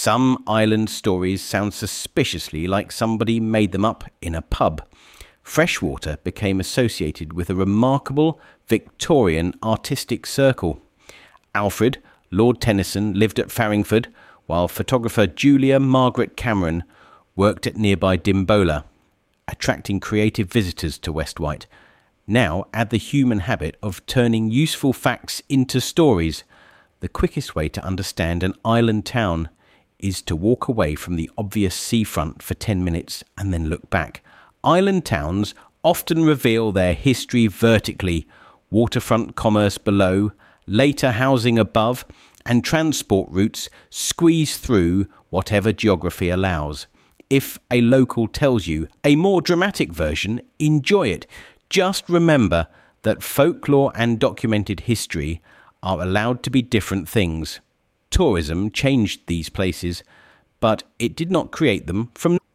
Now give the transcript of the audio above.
Some island stories sound suspiciously like somebody made them up in a pub. Freshwater became associated with a remarkable Victorian artistic circle. Alfred, Lord Tennyson, lived at Farringford, while photographer Julia Margaret Cameron worked at nearby Dimbola, attracting creative visitors to West Wight. Now add the human habit of turning useful facts into stories. The quickest way to understand an island town is to walk away from the obvious seafront for 10 minutes and then look back. Island towns often reveal their history vertically: waterfront commerce below, later housing above, and transport routes squeeze through whatever geography allows. If a local tells you a more dramatic version, enjoy it. Just remember that folklore and documented history are allowed to be different things. Tourism changed these places, but it did not create them from